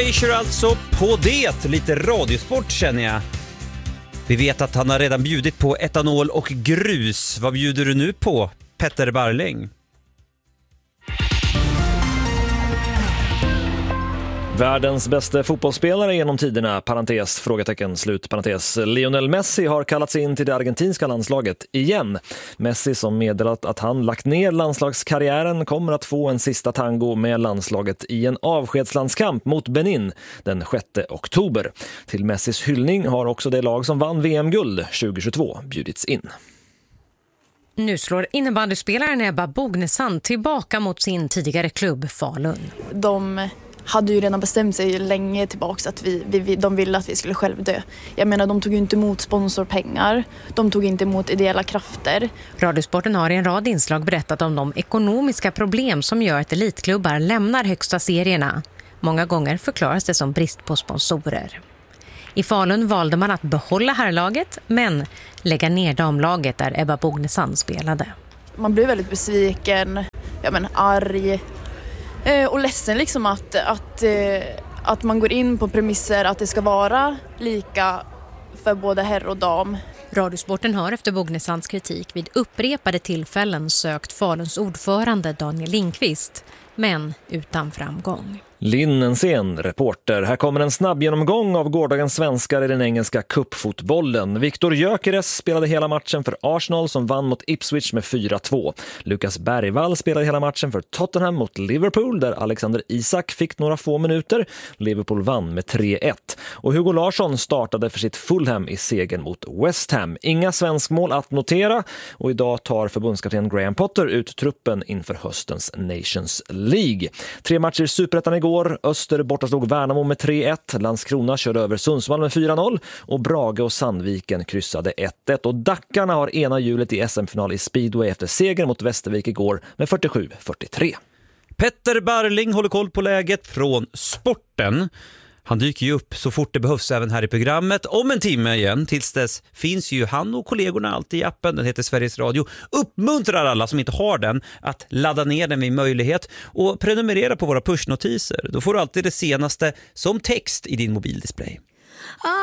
Frazier alltså på det. Lite radiosport känner jag. Vi vet att han har redan bjudit på etanol och grus. Vad bjuder du nu på, Petter Barling? Världens bästa fotbollsspelare genom tiderna, parentes, frågetecken, slut, parentes. Lionel Messi har kallats in till det argentinska landslaget igen. Messi, som meddelat att han lagt ner landslagskarriären, kommer att få en sista tango med landslaget i en avskedslandskamp mot Benin den 6 oktober. Till Messis hyllning har också det lag som vann VM-guld 2022 bjudits in. Nu slår innebandyspelaren Ebba Bognesand tillbaka mot sin tidigare klubb Falun. De hade ju redan bestämt sig länge tillbaka att de ville att vi skulle självdö. Jag menar, de tog ju inte emot sponsorpengar. De tog inte emot ideella krafter. Radiosporten har i en rad inslag berättat om de ekonomiska problem som gör att elitklubbar lämnar högsta serierna. Många gånger förklaras det som brist på sponsorer. I Falun valde man att behålla herrlaget men lägga ner damlaget där Ebba Bognesand spelade. Man blev väldigt besviken, arg och ledsen liksom att man går in på premisser att det ska vara lika för både herr och dam. Radiosporten har efter Bognesands kritik vid upprepade tillfällen sökt Faluns ordförande Daniel Lindqvist, men utan framgång. Linnensen, reporter. Här kommer en snabb genomgång av gårdagens svenskar i den engelska cupfotbollen. Viktor Gyökeres spelade hela matchen för Arsenal som vann mot Ipswich med 4-2. Lukas Bergvall spelade hela matchen för Tottenham mot Liverpool där Alexander Isak fick några få minuter. Liverpool vann med 3-1. Och Hugo Larsson startade för sitt Fulham i segern mot West Ham. Inga svenskmål att notera och idag tar förbundskapten Graham Potter ut truppen inför höstens Nations League. 3 matcher i Superettan igår. Öster bortaslog Värnamo med 3-1. Landskrona körde över Sundsvall med 4-0 och Brage och Sandviken kryssade 1-1. Och Dackarna har ena hjulet i SM-final i Speedway efter seger mot Västervik igår med 47-43. Petter Barling håller koll på läget från sporten. Han dyker ju upp så fort det behövs även här i programmet. Om en timme igen, tills dess finns ju han och kollegorna alltid i appen. Den heter Sveriges Radio. Uppmuntrar alla som inte har den att ladda ner den vid möjlighet och prenumerera på våra pushnotiser. Då får du alltid det senaste som text i din mobildisplay.